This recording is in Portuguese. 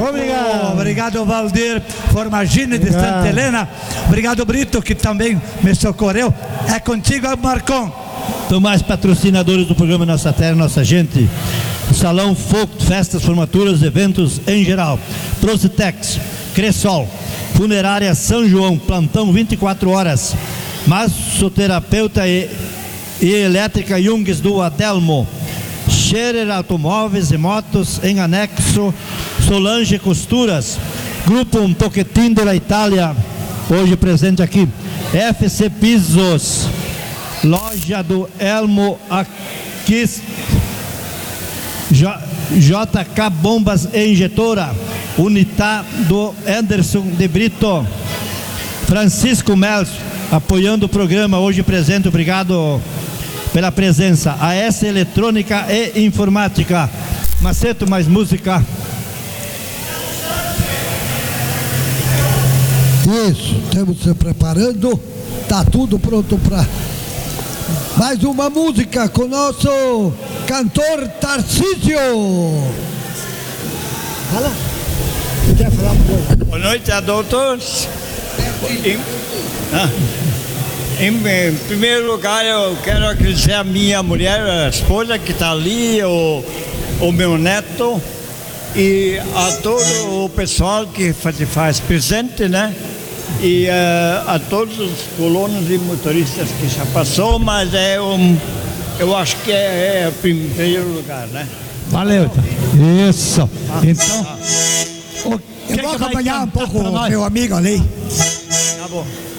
Obrigado. Obrigado, Valdir Formagini de Santa Helena. Obrigado, Brito, que também me socorreu. É contigo, Marcon. Tomás, patrocinadores do programa Nossa Terra, Nossa Gente. Salão Folk, festas, formaturas, eventos em geral. Procitex, Cressol, Funerária São João, plantão 24 horas. Massoterapeuta e elétrica Jungs do Adelmo. Scherer Automóveis e Motos em anexo. Solange Costuras. Grupo Um Toquetim da Itália, hoje presente aqui. FC Pisos. Loja do Elmo Aquis. JK Bombas e Injetora. Unitá do Anderson de Brito. Francisco Mels apoiando o programa, hoje presente. Obrigado pela presença. AS Eletrônica e Informática. Maceto, mais música. Isso, estamos se preparando. Tá tudo pronto para mais uma música com o nosso cantor Tarcísio. Fala. Quer falar uma coisa? Boa noite a todos. Em primeiro lugar, eu quero agradecer a minha mulher, a esposa que está ali, o meu neto e a todo o pessoal que faz presente, né? E a todos os colonos e motoristas que já passou, mas eu acho que é o primeiro lugar, né? Valeu. Isso. Então, eu vou acompanhar um pouco o meu amigo ali. Tá bom.